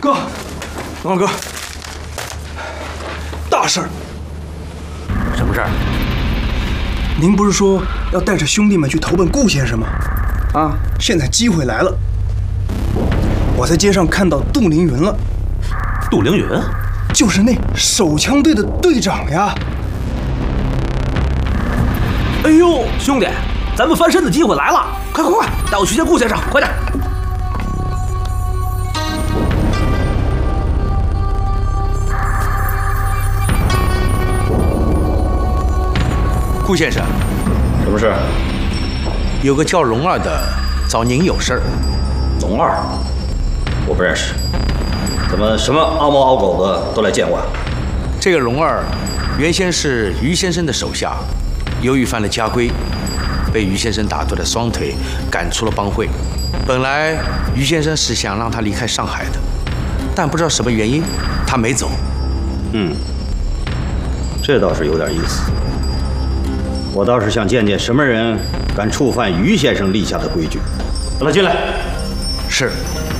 哥，王哥，大事儿！ 什么事儿？ 您不是说要带着兄弟们去投奔顾先生吗？啊，现在机会来了。我在街上看到杜凌云了。 杜凌云？ 就是那手枪队的队长呀！ 哎呦，兄弟，咱们翻身的机会来了！快，带我去见顾先生，快点！ 顾先生， 什么事？ 有个叫龙二的找您有事儿。 龙二，我不认识。怎么什么阿猫阿狗的都来见我？ 这个龙二原先是于先生的手下，由于犯了家规，被于先生打断了双腿，赶出了帮会。本来于先生是想让他离开上海的，但不知道什么原因，他没走。 这倒是有点意思。我倒是想见见什么人敢触犯于先生立下的规矩。让他进来。 是。